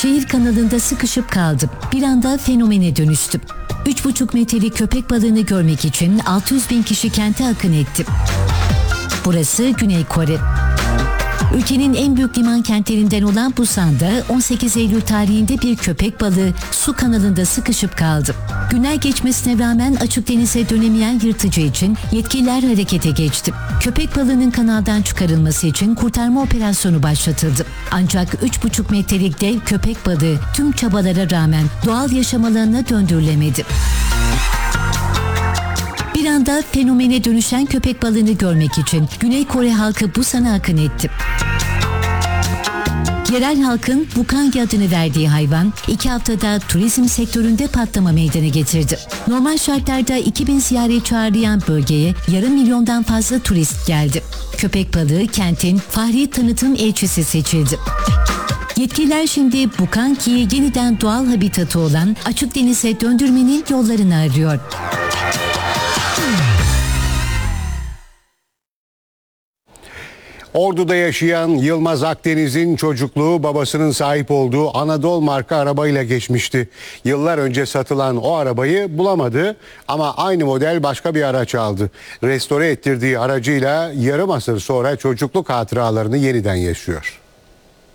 şehir kanalında sıkışıp kaldı. Bir anda fenomene dönüştü. 3,5 metrelik köpek balığını görmek için 600 bin kişi kente akın etti. Burası Güney Kore. Ülkenin en büyük liman kentlerinden olan Busan'da 18 Eylül tarihinde bir köpek balığı su kanalında sıkışıp kaldı. Günler geçmesine rağmen açık denize dönemeyen yırtıcı için yetkililer harekete geçti. Köpek balığının kanaldan çıkarılması için kurtarma operasyonu başlatıldı. Ancak 3,5 metrelik dev köpek balığı tüm çabalara rağmen doğal yaşam alanına döndürülemedi. Bir anda fenomene dönüşen köpek balığını görmek için Güney Kore halkı Busan'a akın etti. Yerel halkın Bukangi adını verdiği hayvan 2 haftada turizm sektöründe patlama meydana getirdi. Normal şartlarda 2000 ziyaretçi ağırlayan bölgeye yarım milyondan fazla turist geldi. Köpek balığı kentin fahri tanıtım elçisi seçildi. Yetkililer şimdi Bukangi'yi yeniden doğal habitatı olan açık denize döndürmenin yollarını arıyor. Ordu'da yaşayan Yılmaz Akdeniz'in çocukluğu babasının sahip olduğu Anadolu marka arabayla geçmişti. Yıllar önce satılan o arabayı bulamadı ama aynı model başka bir araç aldı. Restore ettirdiği aracıyla yarım asır sonra çocukluk hatıralarını yeniden yaşıyor.